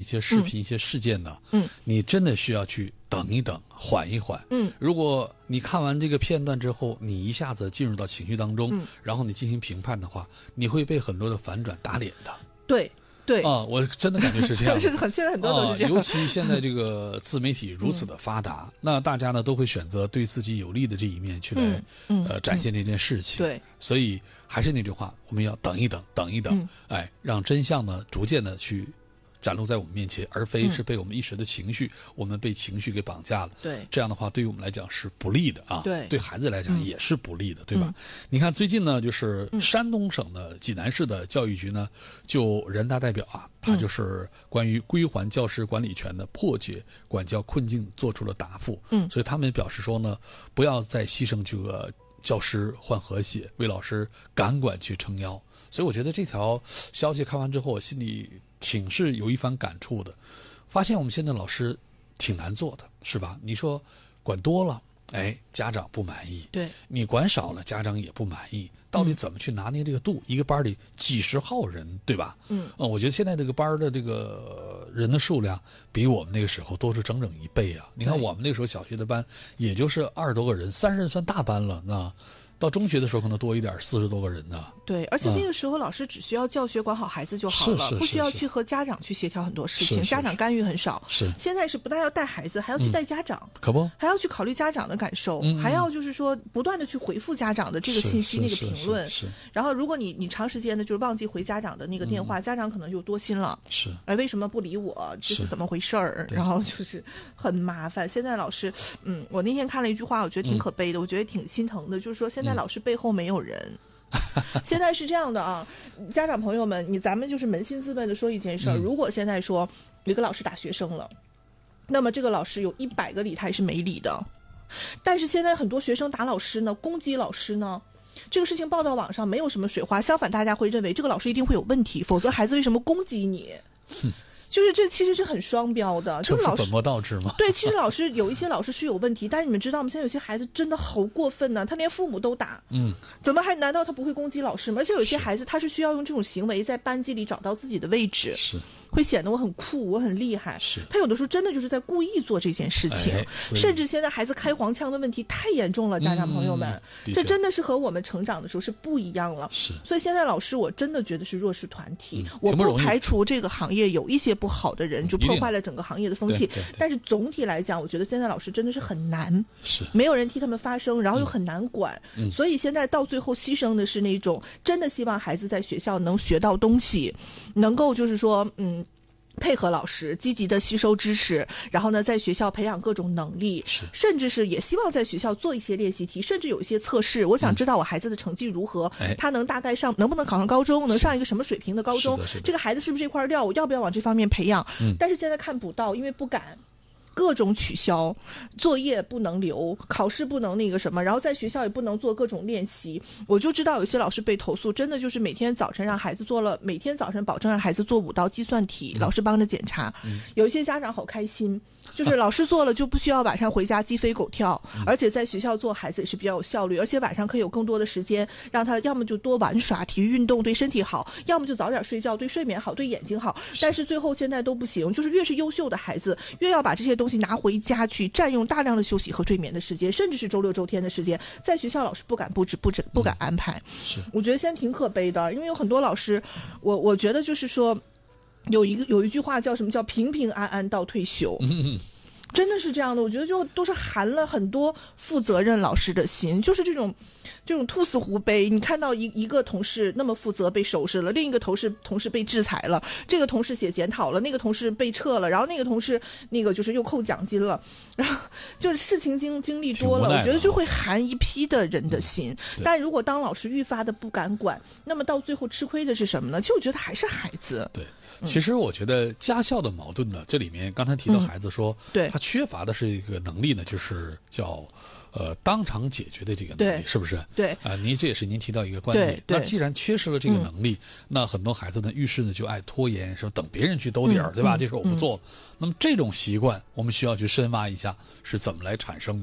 些视频、一些事件呢，你真的需要去等一等，缓一缓。如果你看完这个片段之后，你一下子进入到情绪当中，然后你进行评判的话，你会被很多的反转打脸的。 对。对啊，我真的感觉是这样是现在很多都是这样。 尤其现在这个自媒体如此的发达，那大家呢都会选择对自己有利的这一面去来展现这件事情。 对， 所以还是那句话，我们要等一等，等一等，让真相呢逐渐的去展露在我们面前，而非是被我们一时的情绪，我们被情绪给绑架了。 对， 这样的话对于我们来讲是不利的啊。对孩子来讲也是不利的，对吧？你看最近呢，就是山东省的济南市的教育局呢，就人大代表啊，他就是关于归还教师管理权的破解管教困境做出了答复。所以他们表示说呢，不要再牺牲这个教师换和谐，为老师赶管去撑腰。所以我觉得这条消息看完之后，我心里挺是有一番感触的，发现我们现在老师挺难做的，是吧？你说管多了，家长不满意； 对， 你管少了，家长也不满意。到底怎么去拿捏这个度？一个班里几十号人，对吧？我觉得现在这个班的这个人的数量比我们那个时候多出整整1倍啊！你看我们那个时候小学的班也就是20多个人，30人算大班了，那到中学的时候可能多一点，40多个人呢。 对，而且那个时候老师只需要教学管好孩子就好了，不需要去和家长去协调很多事情，家长干预很少。现在是不但要带孩子，还要去带家长， 可不， 还要去考虑家长的感受，还要就是说不断的去回复家长的这个信息、那个评论。然后如果你长时间的就是忘记回家长的那个电话，家长可能就多心了。为什么不理我？这是怎么回事儿？然后就是很麻烦。现在老师，我那天看了一句话，我觉得挺可悲的，我觉得挺心疼的，就是说现在老师背后没有人。现在是这样的啊，家长朋友们，咱们就是扪心自问的说一件事儿，如果现在说一个老师打学生了，那么这个老师有100个理他也是没理的。但是现在很多学生打老师呢，攻击老师呢，这个事情报到网上没有什么水花，相反大家会认为这个老师一定会有问题，否则孩子为什么攻击你？就是这其实是很双标的，就是老师本末倒置吗？ 对，其实老师有一些老师是有问题，但是你们知道吗？现在有些孩子真的好过分呢，他连父母都打，怎么难道他不会攻击老师吗？而且有些孩子他是需要用这种行为在班级里找到自己的位置，会显得我很酷，我很厉害。他有的时候真的就是在故意做这件事情，甚至现在孩子开黄腔的问题太严重了，家长朋友们，这真的是和我们成长的时候是不一样了。所以现在老师我真的觉得是弱势团体，我不排除这个行业有一些不好的人，就破坏了整个行业的风气。但是总体来讲，我觉得现在老师真的是很难，没有人替他们发声，然后又很难管。所以现在到最后牺牲的是那种真的希望孩子在学校能学到东西，能够就是说配合老师积极的吸收知识，然后呢在学校培养各种能力，甚至是也希望在学校做一些练习题，甚至有一些测试，我想知道我孩子的成绩如何，他能大概能不能考上高中，能上一个什么水平的高中，这个孩子是不是这块料，我要不要往这方面培养。但是现在看不到，因为不敢，各种取消，作业不能留，考试不能那个什么，然后在学校也不能做各种练习。我就知道有些老师被投诉，真的就是每天早晨让孩子做了，每天早晨保证让孩子做5道计算题，老师帮着检查。有一些家长好开心，就是老师做了就不需要晚上回家鸡飞狗跳，而且在学校做孩子也是比较有效率，而且晚上可以有更多的时间让他要么就多玩耍，体育运动对身体好，要么就早点睡觉，对睡眠好，对眼睛好。但是最后现在都不行，就是越是优秀的孩子越要把这些东西拿回家去，占用大量的休息和睡眠的时间，甚至是周6周天的时间，在学校老师不敢布置，不敢安排。我觉得现在挺可悲的，因为有很多老师，我觉得就是说有一句话叫什么，叫平平安安到退休。真的是这样的，我觉得就都是含了很多负责任老师的心，就是这种兔死狐悲。你看到一个同事那么负责被收拾了，另一个同事被制裁了，这个同事写检讨了，那个同事被撤了，然后那个同事那个就是又扣奖金了，然后就是事情经历多了，我觉得就会寒一批的人的心。但如果当老师愈发的不敢管，那么到最后吃亏的是什么呢？其实我觉得还是孩子。 对，其实我觉得家校的矛盾呢，这里面刚才提到孩子说， 对， 他缺乏的是一个能力呢，就是叫当场解决的这个能力，是不是？ 对这也是您提到一个观点。那既然缺失了这个能力，那很多孩子呢，遇事呢就爱拖延，说等别人去兜底儿，对吧？这时候我不做了。那么这种习惯，我们需要去深挖一下是怎么来产生的。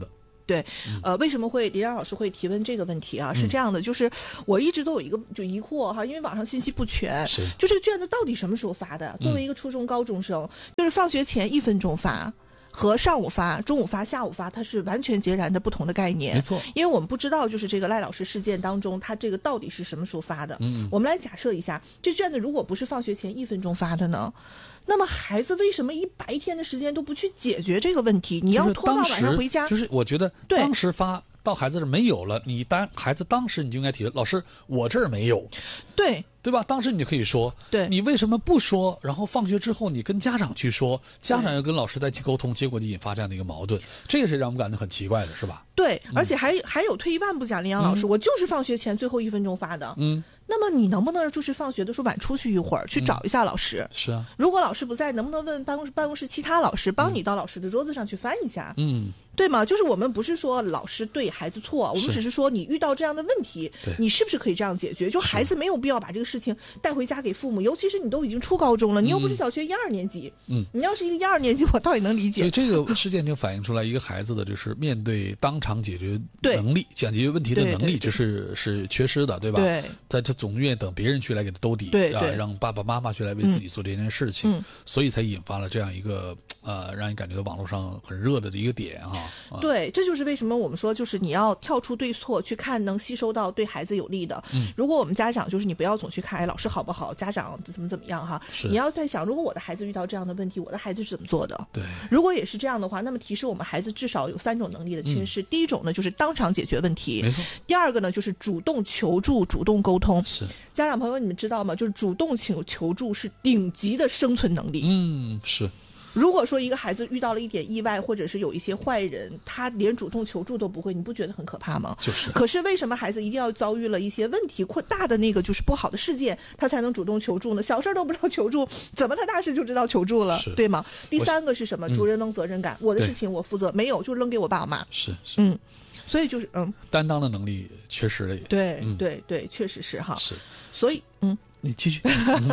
对，为什么会李亮老师会提问这个问题啊？是这样的，就是我一直都有一个就疑惑哈，因为网上信息不全，就这个卷子到底什么时候发的？作为一个初中高中生，就是放学前1分钟发。和上午发、中午发、下午发，它是完全截然的不同的概念。 没错， 因为我们不知道，就是这个赖老师事件当中，他这个到底是什么时候发的。我们来假设一下，这卷子如果不是放学前1分钟发的呢？那么孩子为什么一白天的时间都不去解决这个问题？你要拖到晚上回家？ 就是我觉得当时发到孩子这儿没有了，孩子当时你就应该提，老师我这儿没有。对吧？当时你就可以说， 对， 你为什么不说？然后放学之后你跟家长去说，家长要跟老师再去沟通，结果就引发这样的一个矛盾，这个是让我们感到很奇怪的，是吧？ 对，而且还有退一万步讲，林阳老师，我就是放学前最后1分钟发的。那么你能不能就是放学的时候晚出去一会儿，去找一下老师？ 是啊。 如果老师不在，能不能问办公室其他老师帮你到老师的桌子上去翻一下？对吗？就是我们不是说老师对孩子错，我们只是说你遇到这样的问题，你是不是可以这样解决？就孩子没有必要把这个事情带回家给父母，尤其是你都已经初高中了，你又不是小学1、2年级，你要是一个1、2年级，我倒也能理解。 所以这个事件就反映出来一个孩子的就是面对当场解决能力、解决问题的能力，是缺失的，对吧？ 对， 他总愿意等别人去来给他兜底，让爸爸妈妈去来为自己做这件事情，所以才引发了这样一个让你感觉到网络上很热的一个点啊。 对，这就是为什么我们说，就是你要跳出对错去看，能吸收到对孩子有利的。如果我们家长就是你不要总去看老师好不好，家长怎么样哈，你要在想，如果我的孩子遇到这样的问题，我的孩子是怎么做的？ 对， 如果也是这样的话，那么提示我们孩子至少有3种能力的缺失。第一种呢，就是当场解决问题， 没错。 第二个呢，就是主动求助、主动沟通。 是， 家长朋友，你们知道吗？就是主动求助是顶级的生存能力。 是。 如果说一个孩子遇到了一点意外，或者是有一些坏人，他连主动求助都不会，你不觉得很可怕吗？ 就是。 可是为什么孩子一定要遭遇了一些问题，扩大的那个就是不好的事件，他才能主动求助呢？小事都不知道求助，怎么他大事就知道求助了，对吗？第三个是什么？主人翁责任感，我的事情我负责，没有就扔给我爸我妈。 是。 所以就是担当的能力缺失了也。 对，确实是哈。 是。 所以你继续。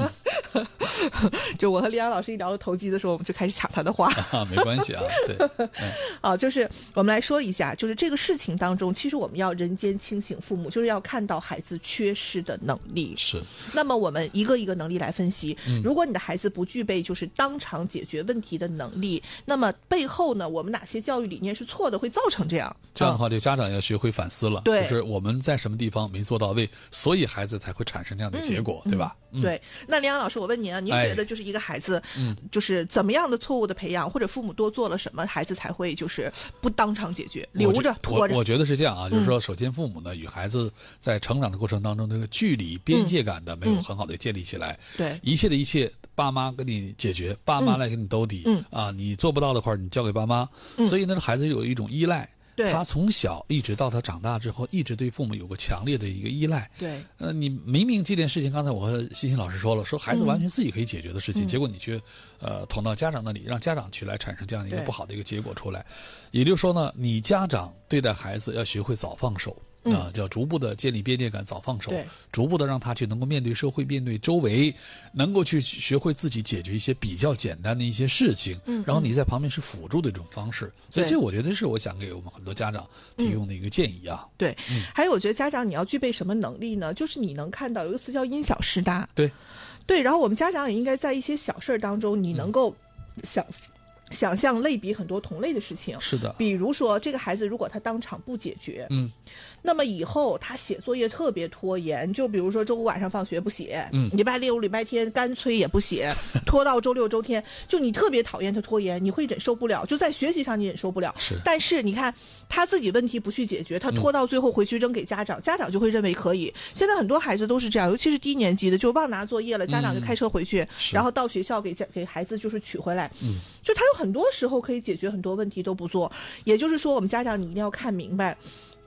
就我和李阳老师一聊到投机的时候，我们就开始抢他的话。 没关系啊，对。 就是我们来说一下，就是这个事情当中，其实我们要人间清醒，父母就是要看到孩子缺失的能力。 是。 那么我们一个一个能力来分析。如果你的孩子不具备就是当场解决问题的能力，那么背后呢，我们哪些教育理念是错的，会造成这样？ 这样的话，这家长要学会反思了。 对， 就是我们在什么地方没做到位，所以孩子才会产生这样的结果，对吧？ 对。那李阳老师，我问您啊，您觉得就是一个孩子，就是怎么样的错误的培养，或者父母多做了什么，孩子才会就是不当场解决，留着拖着？ 我觉得是这样啊，就是说，首先父母呢与孩子在成长的过程当中，这个距离边界感的没有很好的建立起来。 对， 一切的一切，爸妈给你解决，爸妈来给你兜底。你做不到的话，你交给爸妈。所以呢，孩子有一种依赖。他从小一直到他长大之后，一直对父母有个强烈的一个依赖。 对， 你明明这件事情，刚才我和欣欣老师说了，说孩子完全自己可以解决的事情，结果你却捅到家长那里，让家长去来产生这样的一个不好的一个结果出来。也就是说呢，你家长对待孩子要学会早放手。叫逐步的建立边界感，早放手，逐步的让他去能够面对社会，面对周围，能够去学会自己解决一些比较简单的一些事情，然后你在旁边是辅助的这种方式。所以这我觉得是我想给我们很多家长提供的一个建议啊。 对，还有我觉得家长你要具备什么能力呢？就是你能看到有一个词叫因小失大。对，然后我们家长也应该在一些小事当中，你能够想象类比很多同类的事情。 是的， 比如说这个孩子如果他当场不解决，那么以后他写作业特别拖延，就比如说周五晚上放学不写，礼拜六礼拜天干脆也不写，拖到周六周天，就你特别讨厌他拖延，你会忍受不了，就在学习上你忍受不了。但是你看他自己问题不去解决，他拖到最后回去扔给家长，家长就会认为可以。现在很多孩子都是这样，尤其是低年级的，就忘拿作业了，家长就开车回去，然后到学校给孩子就是取回来。就他有很多时候可以解决很多问题都不做。也就是说，我们家长你一定要看明白，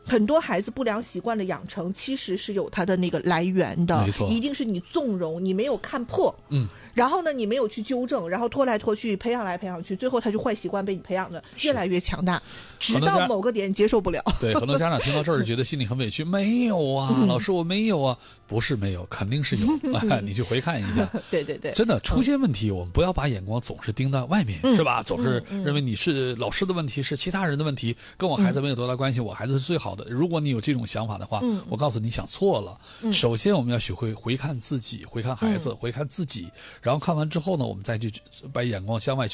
很多孩子不良习惯的养成其实是有它的那个来源的， 没错， 一定是你纵容，你没有看破，然后呢你没有去纠正，然后拖来拖去，培养来培养去，最后他就坏习惯被你培养的越来越强大，直到某个点接受不了。 对，很多家长听到这儿就觉得心里很委屈，没有啊，老师我没有啊，不是没有，肯定是有，你去回看一下。 对对对， 真的出现问题，我们不要把眼光总是盯到外面，是吧？总是认为你是老师的问题，是其他人的问题，跟我孩子没有多大关系，我孩子是最好的。如果你有这种想法的话，我告诉你想错了。首先我们要学会回看自己，回看孩子，回看自己，然后看完之后呢，我们再去把眼光向外去